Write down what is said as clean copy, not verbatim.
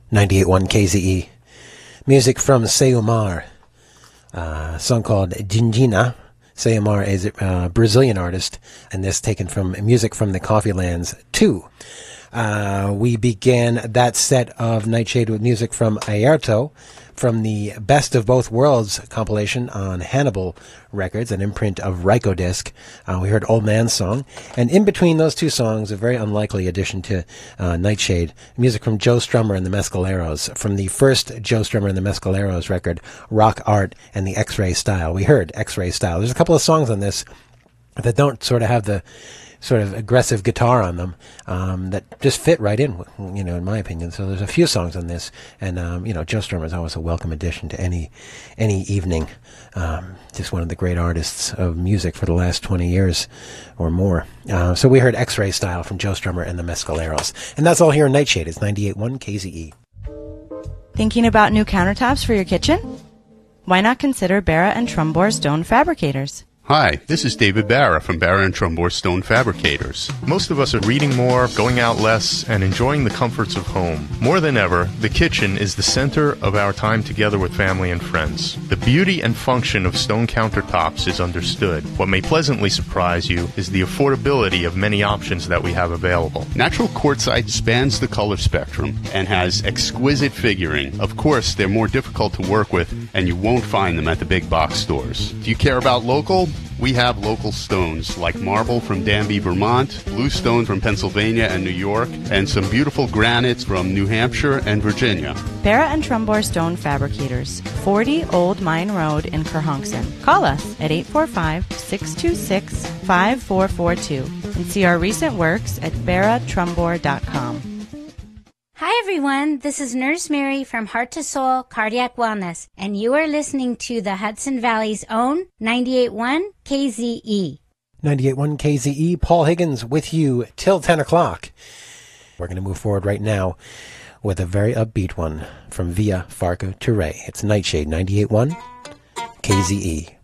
98.1 KZE. Music from Sayumar. A song called Jinjina. Sayumar is a Brazilian artist, and this taken from music from the Coffee Lands 2. We began that set of Nightshade with music from Aerto, from the Best of Both Worlds compilation on Hannibal Records, an imprint of Rykodisc. We heard Old Man's Song. And in between those two songs, a very unlikely addition to Nightshade, music from Joe Strummer and the Mescaleros, from the first Joe Strummer and the Mescaleros record, Rock Art and the X-Ray Style. We heard X-Ray Style. There's a couple of songs on this that don't sort of have the sort of aggressive guitar on them that just fit right in, in my opinion. So there's a few songs on this, and Joe Strummer is always a welcome addition to any evening. Just one of the great artists of music for the last 20 years or more. So we heard X-Ray Style from Joe Strummer and the Mescaleros, and that's all here in Nightshade. It's 98.1 KZE. Thinking about new countertops for your kitchen? Why not consider Barra and Trumbore Stone Fabricators? Hi, this is David Barra from Barra and Trumbore Stone Fabricators. Most of us are reading more, going out less, and enjoying the comforts of home. More than ever, the kitchen is the center of our time together with family and friends. The beauty and function of stone countertops is understood. What may pleasantly surprise you is the affordability of many options that we have available. Natural quartzite spans the color spectrum and has exquisite figuring. Of course, they're more difficult to work with, and you won't find them at the big box stores. Do you care about local? We have local stones like marble from Danby, Vermont, bluestone from Pennsylvania and New York, and some beautiful granites from New Hampshire and Virginia. Barra and Trumbore Stone Fabricators, 40 Old Mine Road in Kerhonkson. Call us at 845-626-5442 and see our recent works at barratrumbore.com. Hi everyone, this is Nurse Mary from Heart to Soul Cardiac Wellness, and you are listening to the Hudson Valley's own 98.1 KZE. 98.1 KZE, Paul Higgins with you till 10 o'clock. We're going to move forward right now with a very upbeat one from Via Fargo Touré. It's Nightshade, 98.1 KZE.